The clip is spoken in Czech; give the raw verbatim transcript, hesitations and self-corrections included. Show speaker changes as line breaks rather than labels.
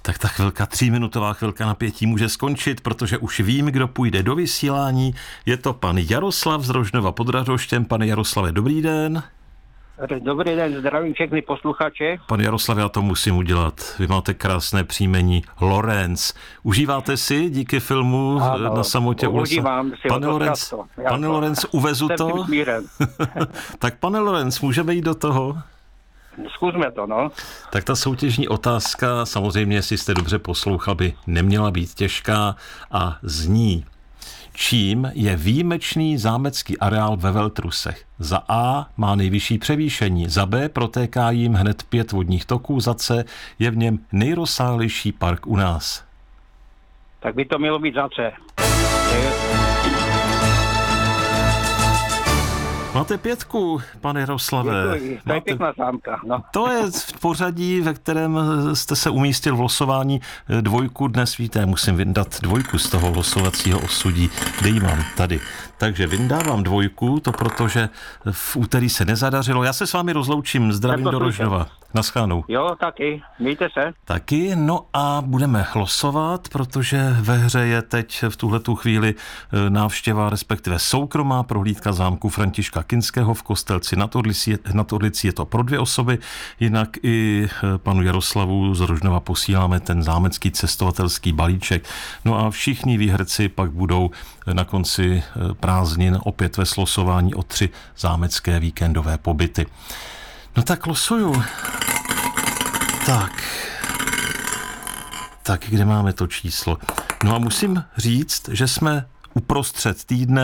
Tak ta chvilka, tříminutová chvilka napětí může skončit, protože už vím, kdo půjde do vysílání. Je to pan Jaroslav z Rožnova pod Radhoštěm. Pane Jaroslave, dobrý den.
Dobrý den, zdravím všechny posluchače.
Pane Jaroslav, já to musím udělat. Vy máte krásné příjmení Lorenz. Užíváte si díky filmu ano, Na samotě u lesa?
Užívám si.
Pane Lorenz, pane Lorenz, uvezu to? Tak pane Lorenz, můžeme jít do toho?
Zkusme to, no.
Tak ta soutěžní otázka, samozřejmě, jestli jste dobře poslouchal, by neměla být těžká a zní: čím je výjimečný zámecký areál ve Veltrusech? Za A má nejvyšší převýšení, za B protéká jim hned pět vodních toků, za C je v něm nejrozsáhlejší park u nás.
Tak by to mělo být za C.
Máte pětku, pane Jaroslave.
Děkuji, to je
Máte...
pěkná zámka. No.
To je v pořadí, ve kterém jste se umístil v losování. Dvojku dnes víte, musím vyndat dvojku z toho losovacího osudí. Kde ji mám? Tady. Takže vyndávám dvojku, to protože v úterý se nezadařilo. Já se s vámi rozloučím, zdravím do Rožnova. Naschledanou.
Jo, taky. Mějte se.
Taky, no a budeme losovat, protože ve hře je teď v tuhletu chvíli návštěva, respektive soukromá prohlídka zámku Františka Kinského v Kostelci nad Orlicí. Nad Orlicí je to pro dvě osoby, jinak i panu Jaroslavu z Rožnova posíláme ten zámecký cestovatelský balíček. No a všichni výherci pak budou na konci prázdnin opět ve slosování o tři zámecké víkendové pobyty. No tak losuju. Tak. Tak, kde máme to číslo? No a musím říct, že jsme uprostřed týdne.